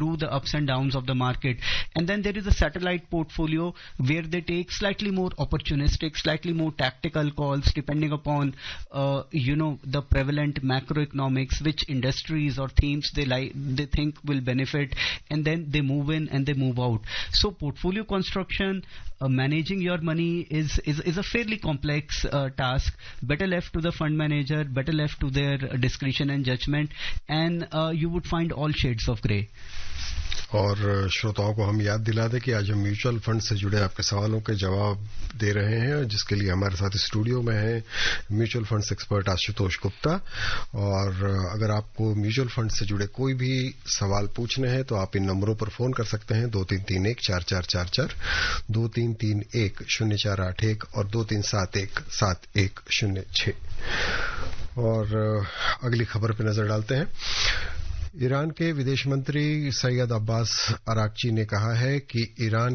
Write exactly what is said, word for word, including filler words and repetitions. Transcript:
through the ups and downs of the market. And then there is a satellite portfolio where they take slightly more opportunistic, slightly more tactical calls depending upon, uh, you know, the prevalent macroeconomics, which industries or themes they like, they think will benefit, and then they move in and they move out. So portfolio construction, uh, managing your money is, is, is a fairly complex uh, task. Better left to the fund manager, better left to their discretion and judgment, and uh, you would find all shades of grey. और श्रोताओं को हम याद दिला दें कि आज हम म्यूचुअल फंड से जुड़े आपके सवालों के जवाब दे रहे हैं, जिसके लिए हमारे साथ स्टूडियो में हैं mutual funds expert Ashutosh Gupta. और अगर आपको म्यूचुअल फंड से जुड़े कोई भी सवाल पूछने हैं तो आप इन नंबरों पर फोन कर सकते हैं, दो तीन तीन एक चार चार चार चार, दो तीन तीन एक शून्य चार आठ एक और दो तीन सात एक सात एक शून्य छह। और अगली खबर पर नजर डालते हैं। ईरान के विदेश मंत्री सैयद अब्बास अराक्ची ने कहा है कि ईरान